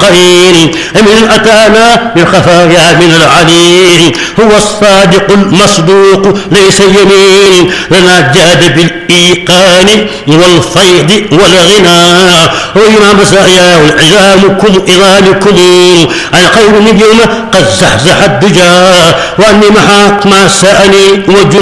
الخير من أتانا بالخفايا من العليل هو الصادق المصدوق ليس يمين لنا جاد بالإيقان والفيض والغنى وإمام سعياه العظام كل عظامكم الخير اليوم قد زحزح الدجى وأني محاق ما سأني